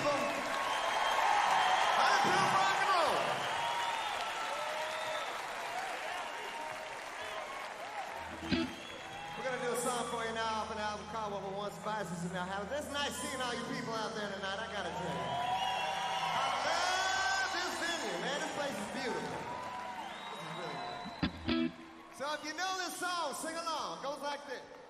people. 100 proof rock and roll. We're gonna do a song for you now off an album called What We Once Spices and Now Habits. It's nice seeing all you people out there tonight, I gotta tell you. I love this venue, man. This place is beautiful. This is really good. So if you know this song, sing along. It goes like this.